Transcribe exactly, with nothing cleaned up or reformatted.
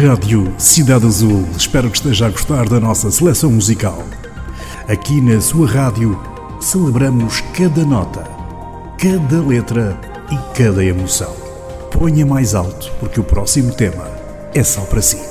Rádio Cidade Azul, espero que esteja a gostar da nossa seleção musical. Aqui na sua rádio celebramos cada nota, cada letra e cada emoção. Ponha mais alto, porque o próximo tema é só para si.